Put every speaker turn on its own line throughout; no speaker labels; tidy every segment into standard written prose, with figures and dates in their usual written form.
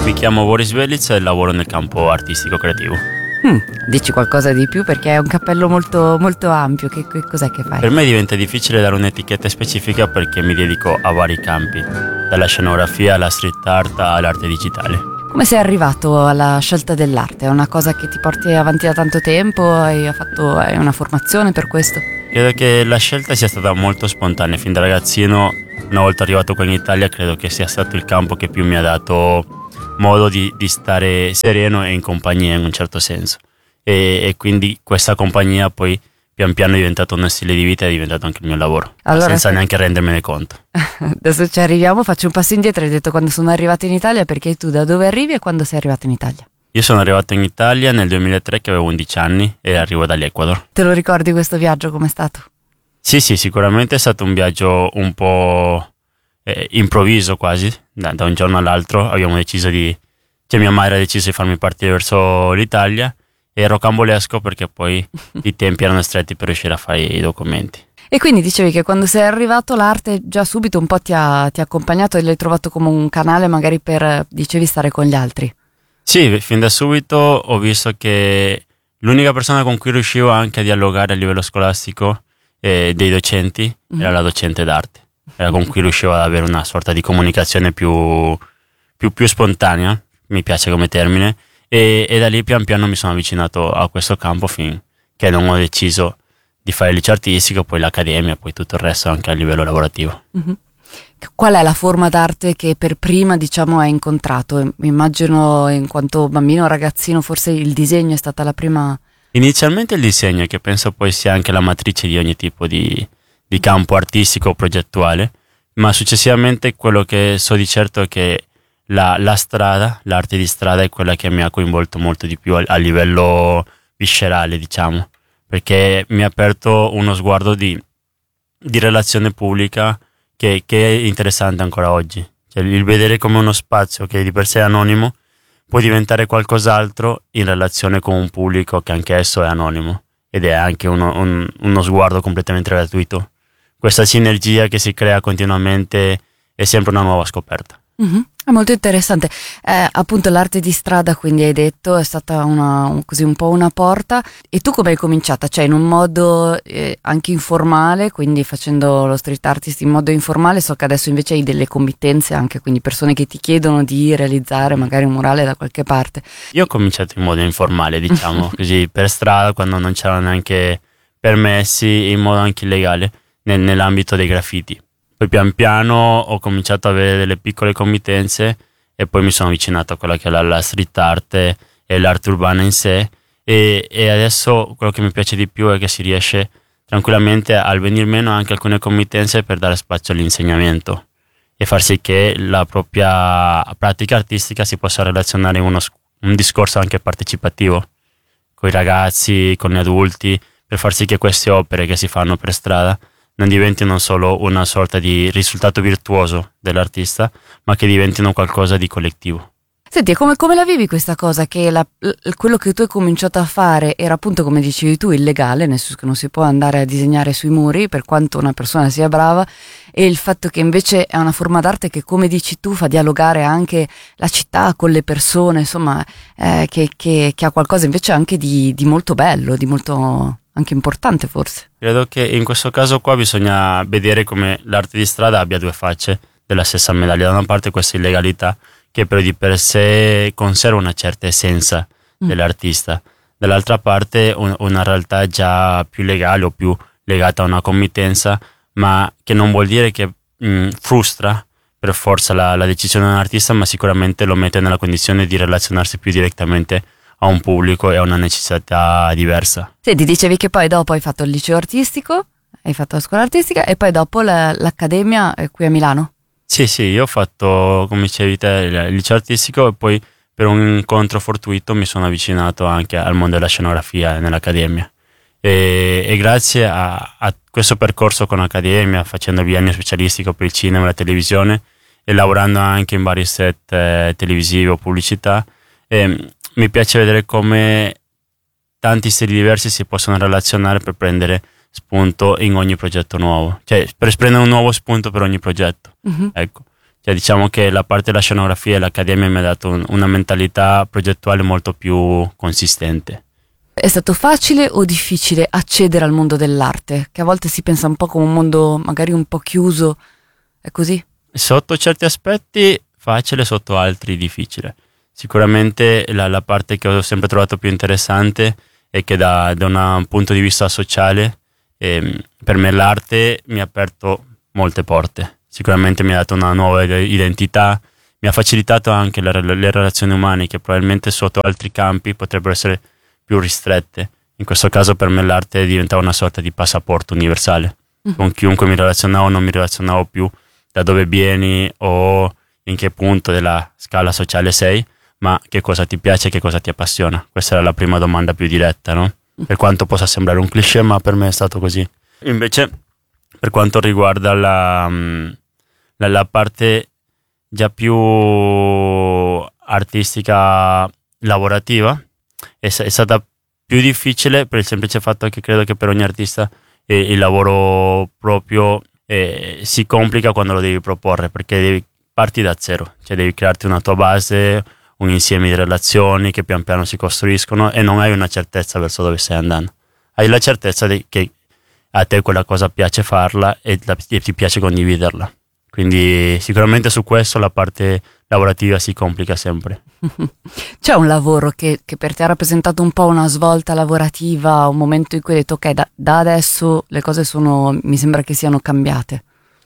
Mi chiamo Boris Velitz e lavoro nel campo artistico creativo.
Dici qualcosa di più, perché è un cappello molto, molto ampio. Che cos'è che fai?
Per me diventa difficile dare un'etichetta specifica perché mi dedico a vari campi, dalla scenografia alla street art all'arte digitale.
Come sei arrivato alla scelta dell'arte? È una cosa che ti porti avanti da tanto tempo? Hai una formazione per questo?
Credo che la scelta sia stata molto spontanea. Fin da ragazzino, una volta arrivato qua in Italia, credo che sia stato il campo che più mi ha dato modo di stare sereno e in compagnia in un certo senso. E quindi questa compagnia poi pian piano è diventato un stile di vita e è diventato anche il mio lavoro, senza neanche rendermene conto.
Adesso ci arriviamo, faccio un passo indietro. Hai detto quando sono arrivato in Italia, perché tu da dove arrivi e quando sei arrivato in Italia?
Io sono arrivato in Italia nel 2003 che avevo 11 anni e arrivo dall'Ecuador.
Te lo ricordi questo viaggio, com'è stato?
Sì, sicuramente è stato un viaggio un po' improvviso quasi, da un giorno all'altro abbiamo deciso mia madre ha deciso di farmi partire verso l'Italia e ero rocambolesco perché poi i tempi erano stretti per riuscire a fare i documenti.
E quindi dicevi che quando sei arrivato l'arte già subito un po' ti ha accompagnato e l'hai trovato come un canale magari per, dicevi, stare con gli altri.
Sì, fin da subito ho visto che l'unica persona con cui riuscivo anche a dialogare a livello scolastico dei docenti era la docente d'arte. Era con cui riuscivo ad avere una sorta di comunicazione più spontanea, mi piace come termine, e da lì pian piano mi sono avvicinato a questo campo finché non ho deciso di fare il liceo artistico, poi l'accademia, poi tutto il resto anche a livello lavorativo.
Qual è la forma d'arte che per prima, diciamo, hai incontrato? Immagino in quanto bambino o ragazzino forse il disegno è stata la prima.
Inizialmente il disegno, che penso poi sia anche la matrice di ogni tipo di campo artistico o progettuale, ma successivamente quello che so di certo è che la strada, l'arte di strada è quella che mi ha coinvolto molto di più a livello viscerale, diciamo, perché mi ha aperto uno sguardo di relazione pubblica che è interessante ancora oggi. Cioè, il vedere come uno spazio che di per sé è anonimo può diventare qualcos'altro in relazione con un pubblico che anche esso è anonimo ed è anche uno sguardo completamente gratuito. Questa sinergia che si crea continuamente è sempre una nuova scoperta.
È molto interessante. Appunto l'arte di strada, quindi hai detto, è stata così un po' una porta. E tu come hai cominciata? Cioè in un modo anche informale, quindi facendo lo street artist in modo informale. So che adesso invece hai delle committenze anche, quindi persone che ti chiedono di realizzare magari un murale da qualche parte.
Io ho cominciato in modo informale, diciamo, così per strada, quando non c'erano neanche permessi, in modo anche illegale, nell'ambito dei graffiti. Poi pian piano ho cominciato ad avere delle piccole committenze e poi mi sono avvicinato a quella che è la street art e l'arte urbana in sé e adesso quello che mi piace di più è che si riesce tranquillamente a venir meno anche alcune committenze per dare spazio all'insegnamento e far sì che la propria pratica artistica si possa relazionare in un discorso anche partecipativo con i ragazzi, con gli adulti, per far sì che queste opere che si fanno per strada non diventino solo una sorta di risultato virtuoso dell'artista, ma che diventino qualcosa di collettivo.
Senti, come la vivi questa cosa? Che quello che tu hai cominciato a fare era appunto, come dicevi tu, illegale, nel senso che non si può andare a disegnare sui muri per quanto una persona sia brava, e il fatto che invece è una forma d'arte che, come dici tu, fa dialogare anche la città con le persone, insomma, che ha qualcosa invece anche di molto bello, di molto anche importante forse.
Credo che in questo caso qua bisogna vedere come l'arte di strada abbia due facce della stessa medaglia. Da una parte questa illegalità che però di per sé conserva una certa essenza dell'artista, dall'altra parte una realtà già più legale o più legata a una committenza, ma che non vuol dire che frustra per forza la decisione di un artista, ma sicuramente lo mette nella condizione di relazionarsi più direttamente a un pubblico e a una necessità diversa.
Senti, dicevi che poi dopo hai fatto il liceo artistico, hai fatto la scuola artistica e poi dopo l'accademia qui a Milano?
Sì, io ho fatto, come dicevi te, il liceo artistico e poi per un incontro fortuito mi sono avvicinato anche al mondo della scenografia nell'accademia. E grazie a questo percorso con l'accademia, facendo il biennio specialistico per il cinema e la televisione e lavorando anche in vari set televisivi o pubblicità, mi piace vedere come tanti stili diversi si possono relazionare per prendere spunto in ogni progetto nuovo, cioè per prendere un nuovo spunto per ogni progetto. Ecco, Cioè, diciamo che la parte della scenografia e l'accademia mi ha dato una mentalità progettuale molto più consistente.
È stato facile o difficile accedere al mondo dell'arte? Che a volte si pensa un po' come un mondo magari un po' chiuso, è così?
Sotto certi aspetti facile, sotto altri difficile. Sicuramente la parte che ho sempre trovato più interessante è che da un punto di vista sociale, per me l'arte mi ha aperto molte porte. Sicuramente mi ha dato una nuova identità, mi ha facilitato anche le relazioni umane che probabilmente sotto altri campi potrebbero essere più ristrette. In questo caso per me l'arte diventava una sorta di passaporto universale. Con chiunque mi relazionavo non mi relazionavo più da dove vieni o in che punto della scala sociale sei, ma che cosa ti piace e che cosa ti appassiona. Questa era la prima domanda più diretta, no? Per quanto possa sembrare un cliché, ma per me è stato così. Invece, per quanto riguarda la parte già più artistica lavorativa, è stata più difficile per il semplice fatto che credo che per ogni artista il lavoro proprio si complica quando lo devi proporre, perché parti da zero, cioè devi crearti una tua base, un insieme di relazioni che pian piano si costruiscono e non hai una certezza verso dove stai andando. Hai la certezza che a te quella cosa piace farla e ti piace condividerla. Quindi sicuramente su questo la parte lavorativa si complica sempre.
C'è un lavoro che per te ha rappresentato un po' una svolta lavorativa, un momento in cui hai detto ok, da adesso le cose mi sembra che siano cambiate?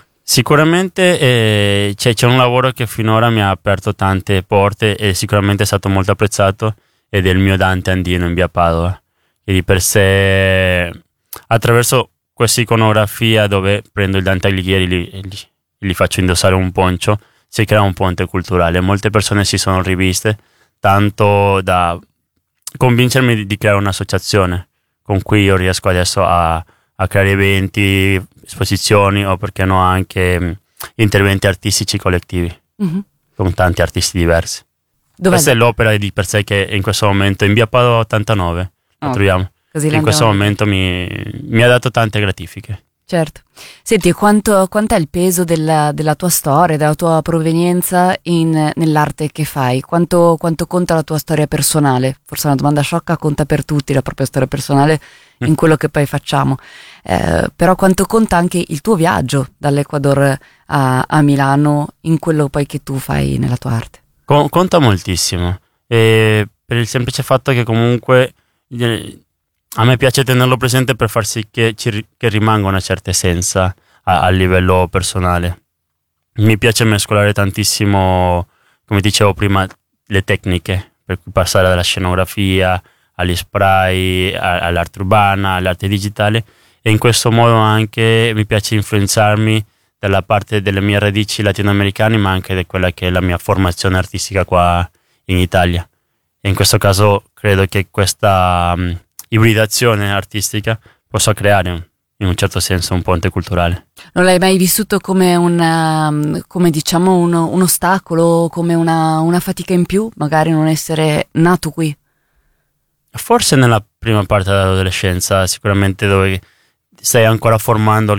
Sicuramente c'è un lavoro che finora mi ha aperto tante porte e sicuramente è stato molto apprezzato, ed è il mio Dante Andino in via Padova, che di per sé attraverso questa iconografia dove prendo il Dante Alighieri e gli faccio indossare un poncio si crea un ponte culturale. Molte persone si sono riviste tanto da convincermi di creare un'associazione con cui io riesco adesso a creare eventi, esposizioni o perché no anche interventi artistici collettivi con tanti artisti diversi. Questa è l'opera di per sé che in questo momento in via Padova 89 la troviamo. In questo momento mi ha dato tante gratifiche.
Certo. Senti, quant'è il peso della tua storia, della tua provenienza nell'arte che fai? Quanto conta la tua storia personale? Forse è una domanda sciocca, conta per tutti la propria storia personale in quello che poi facciamo. Però quanto conta anche il tuo viaggio dall'Ecuador a Milano in quello poi che tu fai nella tua arte?
Conta moltissimo, per il semplice fatto che comunque a me piace tenerlo presente per far sì che rimanga una certa essenza a livello personale. Mi piace mescolare tantissimo, come dicevo prima, le tecniche, per cui passare dalla scenografia agli spray, all'arte urbana, all'arte digitale, e in questo modo anche mi piace influenzarmi dalla parte delle mie radici latinoamericane, ma anche di quella che è la mia formazione artistica qua in Italia. E in questo caso credo che questa ibridazione artistica possa creare in un certo senso un ponte culturale.
Non l'hai mai vissuto come diciamo un ostacolo, come una fatica in più, magari non essere nato qui?
Forse nella prima parte dell'adolescenza, sicuramente dove stai ancora formando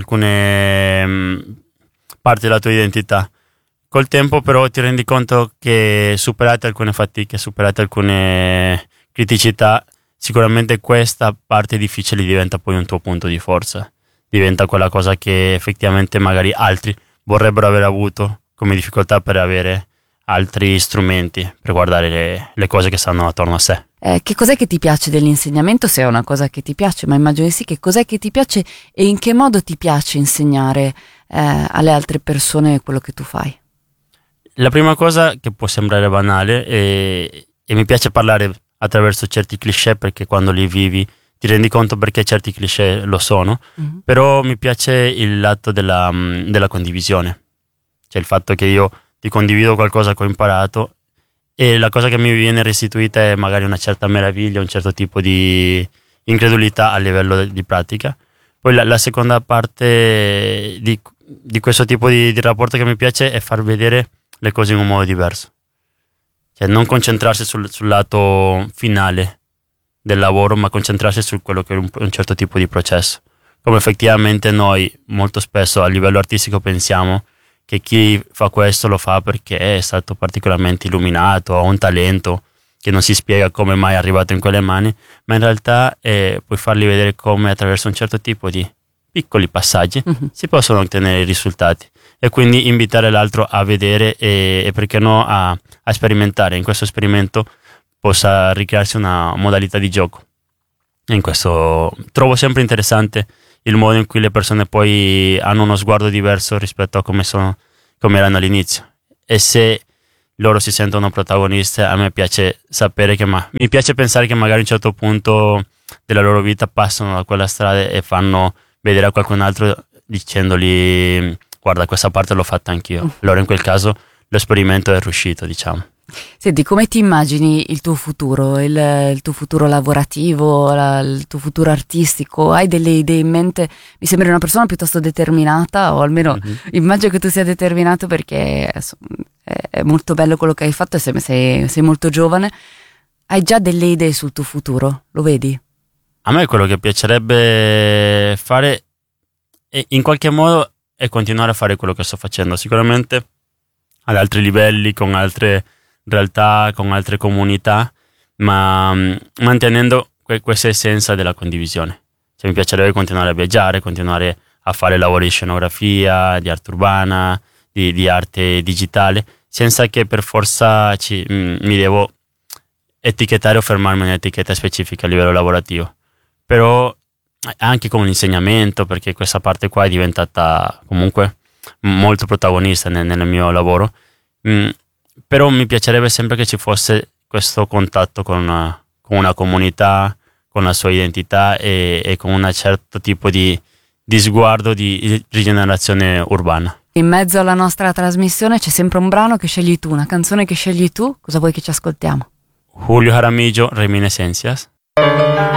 alcune parti della tua identità. Col tempo però ti rendi conto che superate alcune fatiche, superate alcune criticità, sicuramente questa parte difficile diventa poi un tuo punto di forza, diventa quella cosa che effettivamente magari altri vorrebbero aver avuto come difficoltà per avere altri strumenti per guardare le cose che stanno attorno a sé.
Che cos'è che ti piace dell'insegnamento, se è una cosa che ti piace, ma immagino di sì, che cos'è che ti piace e in che modo ti piace insegnare alle altre persone quello che tu fai?
La prima cosa, che può sembrare banale, e mi piace parlare attraverso certi cliché, perché quando li vivi ti rendi conto perché certi cliché lo sono, però mi piace il lato della condivisione, cioè il fatto che io ti condivido qualcosa che ho imparato e la cosa che mi viene restituita è magari una certa meraviglia, un certo tipo di incredulità a livello di pratica. Poi la seconda parte di questo tipo di rapporto che mi piace è far vedere le cose in un modo diverso, cioè non concentrarsi sul lato finale del lavoro, ma concentrarsi su quello che è un certo tipo di processo, come effettivamente noi molto spesso a livello artistico pensiamo che chi fa questo lo fa perché è stato particolarmente illuminato, ha un talento che non si spiega come mai è arrivato in quelle mani, ma in realtà puoi fargli vedere come attraverso un certo tipo di piccoli passaggi si possono ottenere i risultati, e quindi invitare l'altro a vedere e perché no a sperimentare. In questo esperimento possa ricrearsi una modalità di gioco. E in questo trovo sempre interessante il modo in cui le persone poi hanno uno sguardo diverso rispetto a come erano all'inizio, e se loro si sentono protagoniste, a me piace sapere mi piace pensare che magari a un certo punto della loro vita passano da quella strada e fanno vedere a qualcun altro dicendogli guarda, questa parte l'ho fatta anch'io. Allora in quel caso l'esperimento è riuscito, diciamo.
Senti, come ti immagini il tuo futuro, il tuo futuro lavorativo, il tuo futuro artistico? Hai delle idee in mente? Mi sembri una persona piuttosto determinata, o almeno immagino che tu sia determinato, perché è molto bello quello che hai fatto e sei molto giovane. Hai già delle idee sul tuo futuro? Lo vedi?
A me quello che piacerebbe fare in qualche modo è continuare a fare quello che sto facendo, sicuramente ad altri livelli, con altre realtà, con altre comunità, ma mantenendo questa essenza della condivisione. Cioè, mi piacerebbe continuare a viaggiare, continuare a fare lavori di scenografia, di arte urbana, di arte digitale, senza che per forza mi devo etichettare o fermarmi in un'etichetta specifica a livello lavorativo. Però anche con l'insegnamento, perché questa parte qua è diventata comunque molto protagonista nel mio lavoro. Però mi piacerebbe sempre che ci fosse questo contatto con una comunità, con la sua identità e con un certo tipo di sguardo di rigenerazione urbana.
In mezzo alla nostra trasmissione c'è sempre un brano che scegli tu, una canzone che scegli tu. Cosa vuoi che ci ascoltiamo?
Julio Jaramillo, Reminiscencias.